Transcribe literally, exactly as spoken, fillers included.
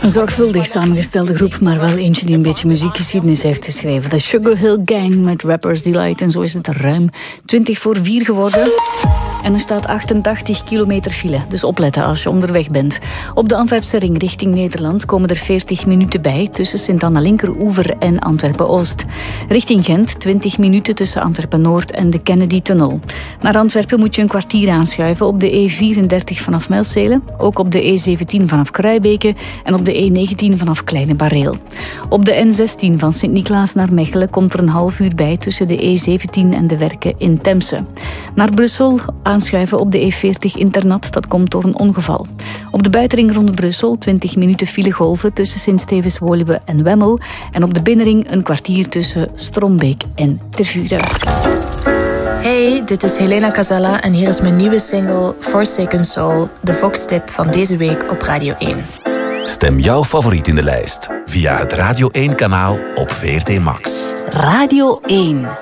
Een zorgvuldig samengestelde groep, maar wel eentje die een beetje muziekgeschiedenis heeft geschreven. The Sugar Hill Gang met Rapper's Delight. En zo is het ruim twintig voor vier geworden. En er staat achtentachtig kilometer file, dus opletten als je onderweg bent. Op de Antwerpse ring richting Nederland komen er veertig minuten bij tussen Sint-Anna-Linkeroever en Antwerpen-Oost. Richting Gent twintig minuten tussen Antwerpen-Noord en de Kennedy-tunnel. Naar Antwerpen moet je een kwartier aanschuiven op de E vierendertig vanaf Melzelen, ook op de E zeventien vanaf Kruibeke en op de E negentien vanaf Kleine Bareel. Op de N zestien van Sint-Niklaas naar Mechelen komt er een half uur bij tussen de E zeventien en de Werken in Temse. Naar Brussel aanschuiven op de E veertig Internat, dat komt door een ongeval. Op de buitenring rond Brussel twintig minuten filegolven tussen Sint-Stevens-Woluwe en Wemmel. En op de binnenring een kwartier tussen Strombeek en Tervuren. Hey, dit is Helena Casella en hier is mijn nieuwe single Forsaken Soul, de Vox-tip van deze week op Radio één. Stem jouw favoriet in de lijst via het Radio één-kanaal op V R T Max. Radio één.